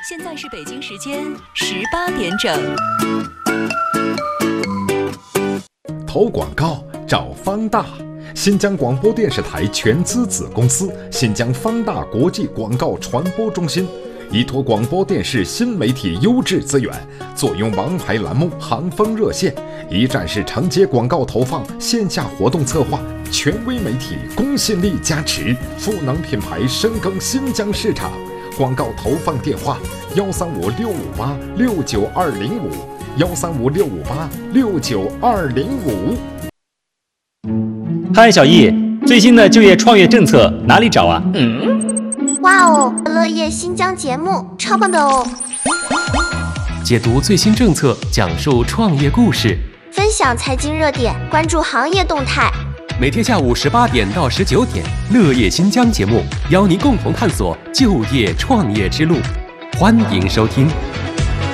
现在是北京时间18点整。 投广告找方大，新疆广播电视台全资子公司新疆方大国际广告传播中心，依托广播电视新媒体优质资源，坐拥王牌栏目行风热线，一站式承接广告投放、线下活动策划，权威媒体公信力加持，赋能品牌深耕新疆市场。广告投放电话：135-658-69205，135-658-69205。 嗨，小易，最新的就业创业政策哪里找啊？ 哇哦，乐业新疆节目超棒的哦！ 解读最新政策，讲述创业故事， 分享财经热点，关注行业动态。 每天下午18点到19点，乐业新疆节目邀您共同探索就业创业之路，欢迎收听。